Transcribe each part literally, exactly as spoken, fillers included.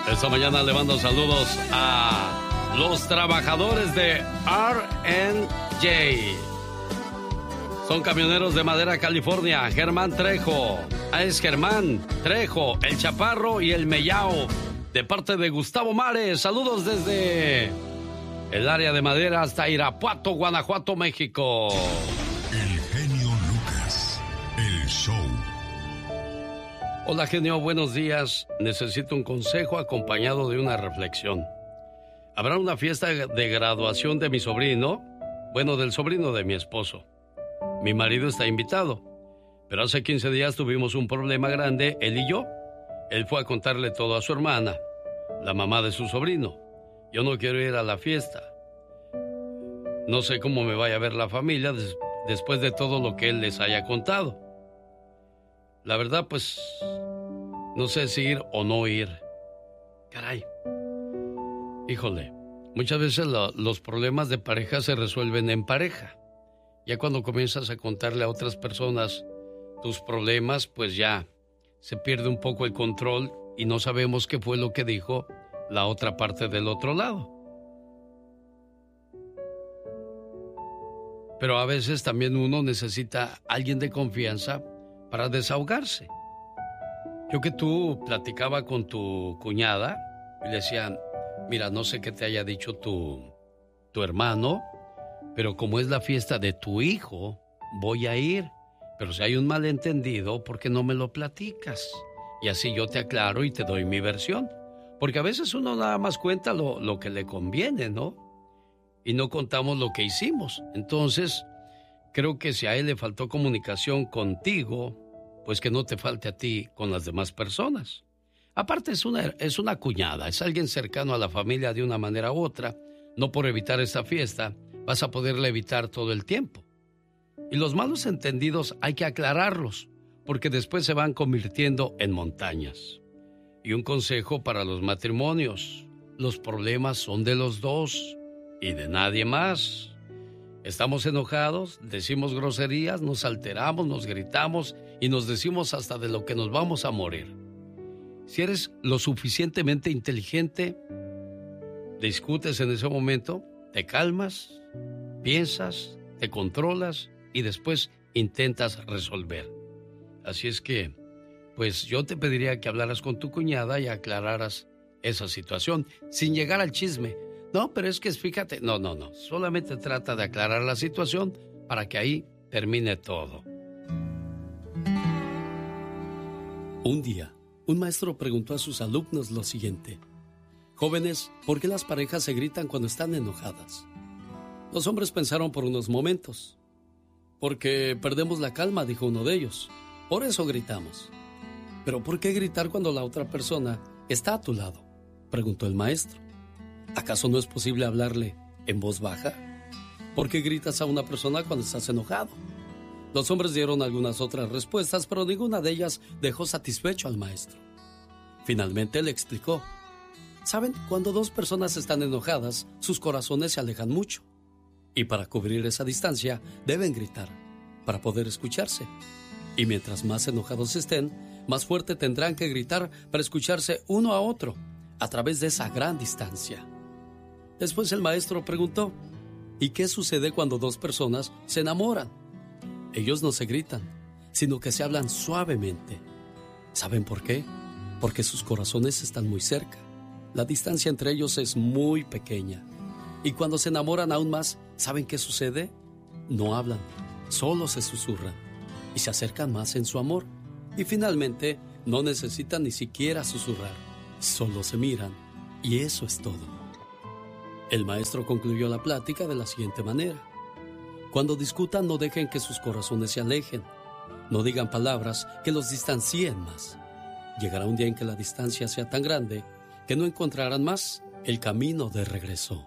Esta mañana le mando saludos a los trabajadores de R and J. Son camioneros de Madera, California. Germán Trejo. Ah, es Germán Trejo, el Chaparro y el Mellao. De parte de Gustavo Mares. Saludos desde el área de Madera hasta Irapuato, Guanajuato, México. El genio Lucas. El show. Hola, genio, buenos días. Necesito un consejo acompañado de una reflexión. Habrá una fiesta de graduación de mi sobrino, bueno, del sobrino de mi esposo. Mi marido está invitado, pero hace quince días tuvimos un problema grande, él y yo. Él fue a contarle todo a su hermana, la mamá de su sobrino. Yo no quiero ir a la fiesta. No sé cómo me vaya a ver la familia des- después de todo lo que él les haya contado. La verdad, pues, no sé si ir o no ir. Caray. Híjole, muchas veces lo, los problemas de pareja se resuelven en pareja. Ya cuando comienzas a contarle a otras personas tus problemas, pues ya se pierde un poco el control y no sabemos qué fue lo que dijo la otra parte del otro lado. Pero a veces también uno necesita alguien de confianza para desahogarse. Yo que tú platicaba con tu cuñada y le decía, mira, no sé qué te haya dicho tu, tu hermano, pero como es la fiesta de tu hijo, voy a ir. Pero si hay un malentendido, ¿por qué no me lo platicas? Y así yo te aclaro y te doy mi versión. Porque a veces uno nada más cuenta lo, lo que le conviene, ¿no? Y no contamos lo que hicimos. Entonces, creo que si a él le faltó comunicación contigo, pues que no te falte a ti con las demás personas. Aparte, es una, es una cuñada, es alguien cercano a la familia de una manera u otra. No por evitar esta fiesta vas a poderla evitar todo el tiempo. Y los malos entendidos hay que aclararlos, porque después se van convirtiendo en montañas. Y un consejo para los matrimonios: los problemas son de los dos y de nadie más. Estamos enojados, decimos groserías, nos alteramos, nos gritamos y nos decimos hasta de lo que nos vamos a morir. Si eres lo suficientemente inteligente, discutes en ese momento, te calmas, piensas, te controlas y después intentas resolver. Así es que, pues yo te pediría que hablaras con tu cuñada y aclararas esa situación, sin llegar al chisme. No, pero es que fíjate, no, no, no, solamente trata de aclarar la situación para que ahí termine todo. Un día, un maestro preguntó a sus alumnos lo siguiente: jóvenes, ¿por qué las parejas se gritan cuando están enojadas? Los hombres pensaron por unos momentos. Porque perdemos la calma, dijo uno de ellos. Por eso gritamos. ¿Pero por qué gritar cuando la otra persona está a tu lado?, preguntó el maestro. ¿Acaso no es posible hablarle en voz baja? ¿Por qué gritas a una persona cuando estás enojado? Los hombres dieron algunas otras respuestas, pero ninguna de ellas dejó satisfecho al maestro. Finalmente le explicó: ¿saben? Cuando dos personas están enojadas, sus corazones se alejan mucho. Y para cubrir esa distancia, deben gritar, para poder escucharse. Y mientras más enojados estén, más fuerte tendrán que gritar para escucharse uno a otro, a través de esa gran distancia. Después el maestro preguntó: ¿y qué sucede cuando dos personas se enamoran? Ellos no se gritan, sino que se hablan suavemente. ¿Saben por qué? Porque sus corazones están muy cerca. La distancia entre ellos es muy pequeña. Y cuando se enamoran aún más, ¿saben qué sucede? No hablan, solo se susurran y se acercan más en su amor. Y finalmente, no necesitan ni siquiera susurrar, solo se miran y eso es todo. El maestro concluyó la plática de la siguiente manera: cuando discutan, no dejen que sus corazones se alejen. No digan palabras que los distancien más. Llegará un día en que la distancia sea tan grande que no encontrarán más el camino de regreso.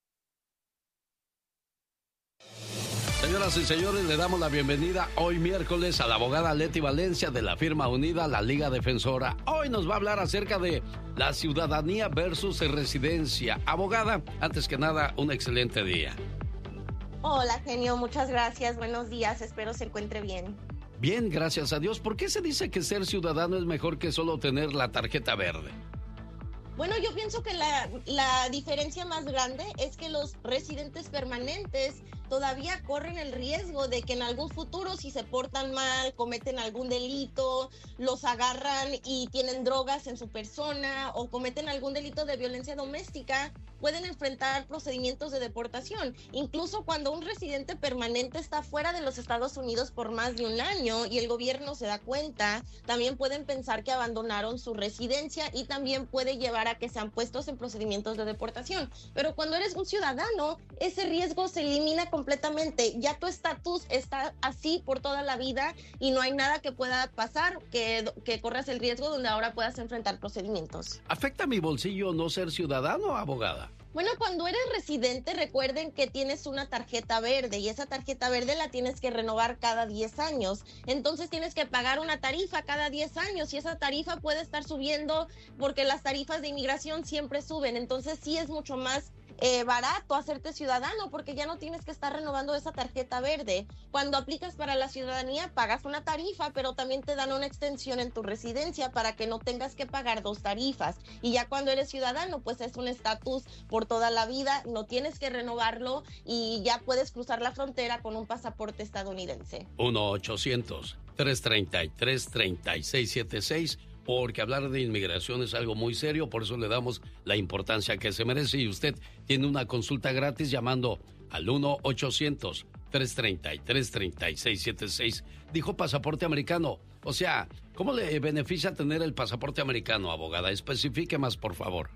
Señoras y señores, le damos la bienvenida hoy miércoles a la abogada Leti Valencia de la firma unida La Liga Defensora. Hoy nos va a hablar acerca de la ciudadanía versus residencia. Abogada, antes que nada, un excelente día. Hola, genio, muchas gracias. Buenos días, espero se encuentre bien. Bien, gracias a Dios. ¿Por qué se dice que ser ciudadano es mejor que solo tener la tarjeta verde? Bueno, yo pienso que la, la diferencia más grande es que los residentes permanentes todavía corren el riesgo de que en algún futuro, si se portan mal, cometen algún delito, los agarran y tienen drogas en su persona o cometen algún delito de violencia doméstica, pueden enfrentar procedimientos de deportación. Incluso cuando un residente permanente está fuera de los Estados Unidos por más de un año y el gobierno se da cuenta, también pueden pensar que abandonaron su residencia y también puede llevar a que sean puestos en procedimientos de deportación. Pero cuando eres un ciudadano, ese riesgo se elimina completamente. Ya tu estatus está así por toda la vida y no hay nada que pueda pasar que, que corras el riesgo donde ahora puedas enfrentar procedimientos. ¿Afecta mi bolsillo no ser ciudadano, abogada? Bueno, cuando eres residente, recuerden que tienes una tarjeta verde y esa tarjeta verde la tienes que renovar cada diez años. Entonces tienes que pagar una tarifa cada diez años y esa tarifa puede estar subiendo porque las tarifas de inmigración siempre suben. Entonces sí es mucho más Eh, barato hacerte ciudadano porque ya no tienes que estar renovando esa tarjeta verde. Cuando aplicas para la ciudadanía pagas una tarifa, pero también te dan una extensión en tu residencia para que no tengas que pagar dos tarifas. Y ya cuando eres ciudadano, pues es un estatus por toda la vida, no tienes que renovarlo y ya puedes cruzar la frontera con un pasaporte estadounidense. uno ochocientos, tres treinta y tres, treinta y seis setenta y seis, porque hablar de inmigración es algo muy serio, por eso le damos la importancia que se merece y usted tiene una consulta gratis llamando al uno ochocientos, tres treinta y tres, treinta y seis setenta y seis. Dijo pasaporte americano, o sea, ¿cómo le beneficia tener el pasaporte americano, abogada? Especifique más, por favor.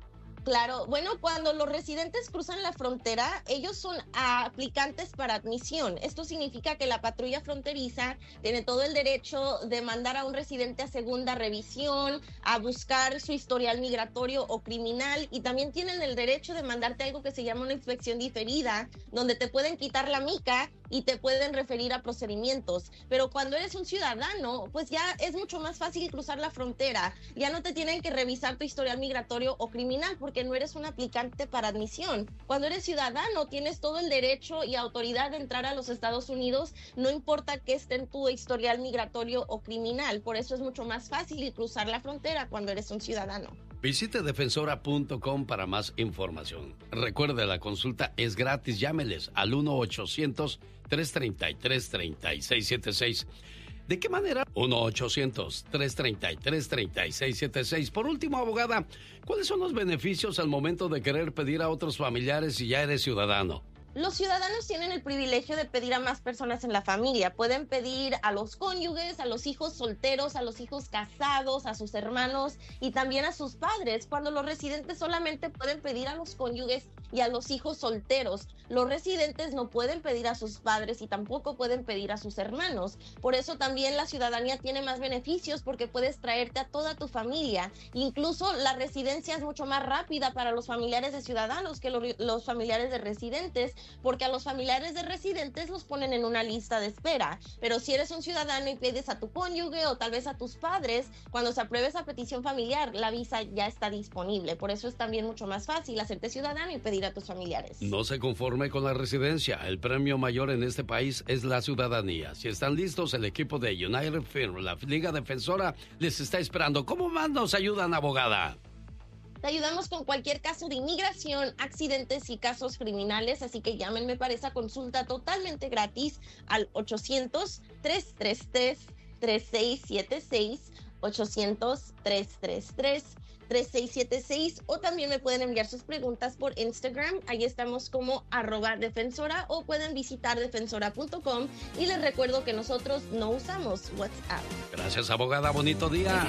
Claro, bueno, cuando los residentes cruzan la frontera, ellos son aplicantes para admisión. Esto significa que la patrulla fronteriza tiene todo el derecho de mandar a un residente a segunda revisión, a buscar su historial migratorio o criminal, y también tienen el derecho de mandarte algo que se llama una inspección diferida, donde te pueden quitar la mica y te pueden referir a procedimientos. Pero cuando eres un ciudadano, pues ya es mucho más fácil cruzar la frontera. Ya no te tienen que revisar tu historial migratorio o criminal porque no eres un aplicante para admisión. Cuando eres ciudadano, tienes todo el derecho y autoridad de entrar a los Estados Unidos, no importa que esté en tu historial migratorio o criminal. Por eso es mucho más fácil cruzar la frontera cuando eres un ciudadano. Visite defensora punto com para más información. Recuerde, la consulta es gratis. Llámeles al uno ochocientos, tres treinta y tres, treinta y seis setenta y seis. ¿De qué manera? uno ochocientos, tres treinta y tres, treinta y seis setenta y seis. Por último, abogada, ¿cuáles son los beneficios al momento de querer pedir a otros familiares si ya eres ciudadano? Los ciudadanos tienen el privilegio de pedir a más personas en la familia. Pueden pedir a los cónyuges, a los hijos solteros, a los hijos casados, a sus hermanos y también a sus padres. Cuando los residentes solamente pueden pedir a los cónyuges y a los hijos solteros. Los residentes no pueden pedir a sus padres y tampoco pueden pedir a sus hermanos. Por eso también la ciudadanía tiene más beneficios porque puedes traerte a toda tu familia. Incluso la residencia es mucho más rápida para los familiares de ciudadanos que lo, los familiares de residentes, porque a los familiares de residentes los ponen en una lista de espera. Pero si eres un ciudadano y pides a tu cónyuge o tal vez a tus padres, cuando se apruebe esa petición familiar, la visa ya está disponible. Por eso es también mucho más fácil hacerte ciudadano y pedir a tus familiares. No se conforme con la residencia. El premio mayor en este país es la ciudadanía. Si están listos, el equipo de United Firm, la Liga Defensora, les está esperando. ¿Cómo más nos ayudan, abogada? Te ayudamos con cualquier caso de inmigración, accidentes y casos criminales, así que llámenme para esa consulta totalmente gratis al ochocientos, tres tres tres, tres seis siete seis, ochocientos, tres tres tres, tres seis siete seis, o también me pueden enviar sus preguntas por Instagram. Ahí estamos como arroba defensora, o pueden visitar defensora punto com, y les recuerdo que nosotros no usamos WhatsApp. Gracias, abogada. Bonito día.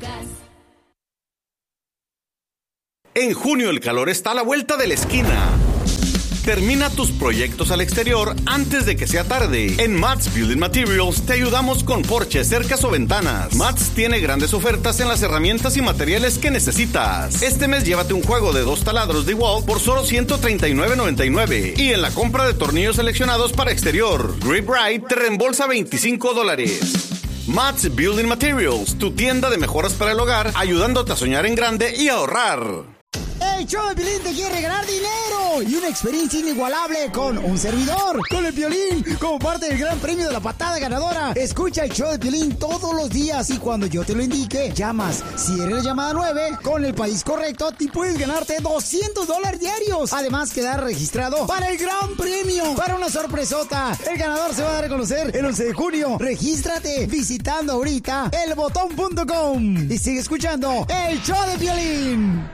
En junio el calor está a la vuelta de la esquina. Termina tus proyectos al exterior antes de que sea tarde. En Mats Building Materials te ayudamos con porches, cercas o ventanas. Mats tiene grandes ofertas en las herramientas y materiales que necesitas. Este mes llévate un juego de dos taladros de DeWalt por solo ciento treinta y nueve noventa y nueve. Y en la compra de tornillos seleccionados para exterior, Grip Ride te reembolsa veinticinco dólares. Mats Building Materials, tu tienda de mejoras para el hogar, ayudándote a soñar en grande y ahorrar. El show de Piolín te quiere regalar dinero y una experiencia inigualable con un servidor, con el Piolín, como parte del gran premio de la patada ganadora. Escucha el show de Piolín todos los días y cuando yo te lo indique, llamas. Si eres la llamada nueve, con el país correcto, te puedes ganarte doscientos dólares diarios. Además, quedar registrado para el gran premio, para una sorpresota. El ganador se va a dar a conocer el once de junio. Regístrate visitando ahorita el botón punto com y sigue escuchando el show de Piolín.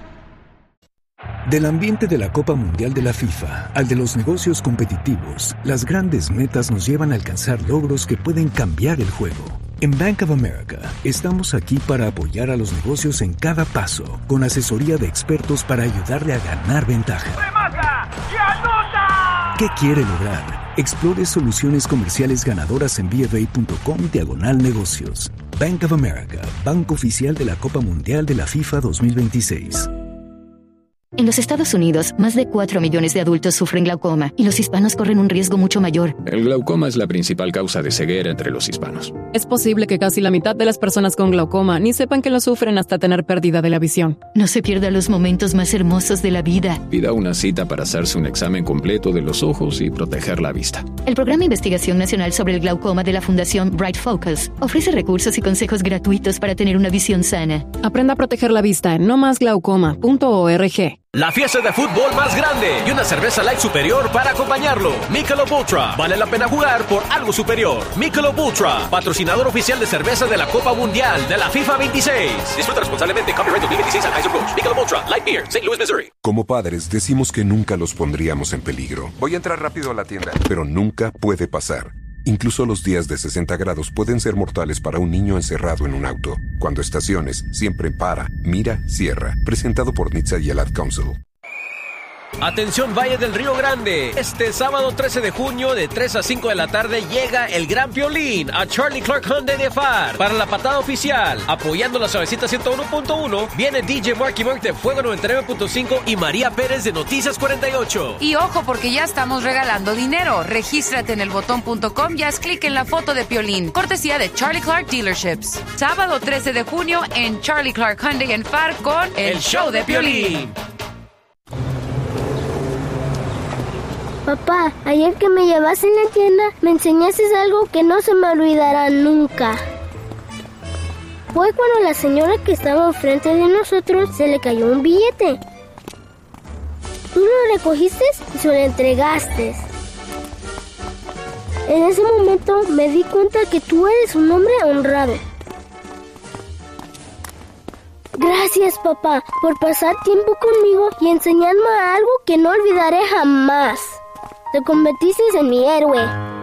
Del ambiente de la Copa Mundial de la FIFA al de los negocios competitivos, las grandes metas nos llevan a alcanzar logros que pueden cambiar el juego. En Bank of America, estamos aquí para apoyar a los negocios en cada paso, con asesoría de expertos para ayudarle a ganar ventaja. ¡Remata y anota! ¿Qué quiere lograr? Explore soluciones comerciales ganadoras en b f a punto com diagonal negocios. Bank of America, banco oficial de la Copa Mundial de la FIFA dos mil veintiséis. En los Estados Unidos, más de cuatro millones de adultos sufren glaucoma y los hispanos corren un riesgo mucho mayor. El glaucoma es la principal causa de ceguera entre los hispanos. Es posible que casi la mitad de las personas con glaucoma ni sepan que lo sufren hasta tener pérdida de la visión. No se pierda los momentos más hermosos de la vida. Pida una cita para hacerse un examen completo de los ojos y proteger la vista. El Programa de Investigación Nacional sobre el Glaucoma de la Fundación Bright Focus ofrece recursos y consejos gratuitos para tener una visión sana. Aprenda a proteger la vista en no más glaucoma punto org. La fiesta de fútbol más grande y una cerveza light superior para acompañarlo. Michelob Ultra. Vale la pena jugar por algo superior. Michelob Ultra, patrocinador oficial de cerveza de la Copa Mundial de la FIFA veintiséis. Disfruta responsablemente. Copyright dos mil veintiséis Anheuser-Busch. Michelob Ultra Light Beer, Saint Louis, Missouri. Como padres decimos que nunca los pondríamos en peligro. Voy a entrar rápido a la tienda. Pero nunca puede pasar. Incluso los días de sesenta grados pueden ser mortales para un niño encerrado en un auto. Cuando estaciones, siempre para, mira, cierra. Presentado por N H T S A y el Ad Council. Atención Valle del Río Grande. Este sábado trece de junio de tres a cinco de la tarde llega el Gran Piolín a Charlie Clark Hyundai de F A R para la patada oficial. Apoyando la suavecita ciento uno punto uno viene D J Marky Mark de Fuego noventa y nueve punto cinco y María Pérez de Noticias cuarenta y ocho. Y ojo porque ya estamos regalando dinero. Regístrate en el botón punto com y haz clic en la foto de Piolín. Cortesía de Charlie Clark Dealerships. Sábado trece de junio en Charlie Clark Hyundai en F A R con El, el Show de Piolín. Papá, ayer que me llevaste en la tienda, me enseñaste algo que no se me olvidará nunca. Fue cuando la señora que estaba enfrente de nosotros se le cayó un billete. Tú lo recogiste y se lo entregaste. En ese momento me di cuenta que tú eres un hombre honrado. Gracias, papá, por pasar tiempo conmigo y enseñarme algo que no olvidaré jamás. Te convertiste en mi héroe.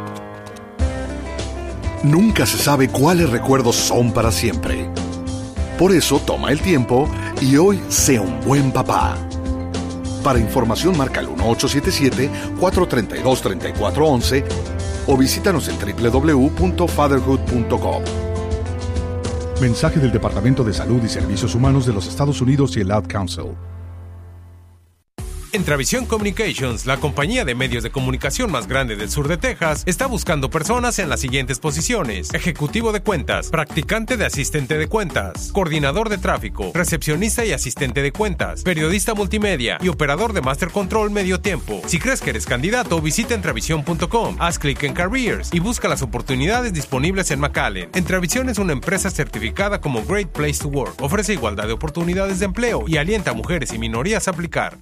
Nunca se sabe cuáles recuerdos son para siempre. Por eso toma el tiempo y hoy sea un buen papá. Para información marca el uno ocho siete siete, cuatro tres dos, tres cuatro uno uno o visítanos en doble u doble u doble u punto fatherhood punto com. Mensaje del Departamento de Salud y Servicios Humanos de los Estados Unidos y el Ad Council. Entravisión Communications, la compañía de medios de comunicación más grande del sur de Texas, está buscando personas en las siguientes posiciones: ejecutivo de cuentas, practicante de asistente de cuentas, coordinador de tráfico, recepcionista y asistente de cuentas, periodista multimedia y operador de Master Control medio tiempo. Si crees que eres candidato, visita entravisión punto com, haz clic en Careers y busca las oportunidades disponibles en McAllen. Entravisión es una empresa certificada como Great Place to Work, ofrece igualdad de oportunidades de empleo y alienta a mujeres y minorías a aplicar.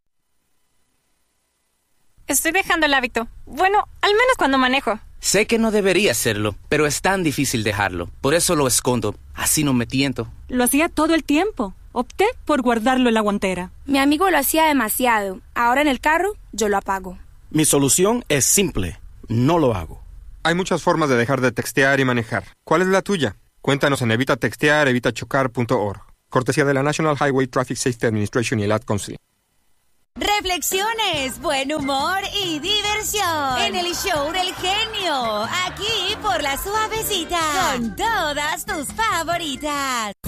Estoy dejando el hábito. Bueno, al menos cuando manejo. Sé que no debería hacerlo, pero es tan difícil dejarlo. Por eso lo escondo. Así no me tiento. Lo hacía todo el tiempo. Opté por guardarlo en la guantera. Mi amigo lo hacía demasiado. Ahora en el carro, yo lo apago. Mi solución es simple. No lo hago. Hay muchas formas de dejar de textear y manejar. ¿Cuál es la tuya? Cuéntanos en evita textear evita chocar punto org. Cortesía de la National Highway Traffic Safety Administration y el Ad Council. Reflexiones, buen humor y diversión en el show del genio, aquí por La Suavecita, con todas tus favoritas.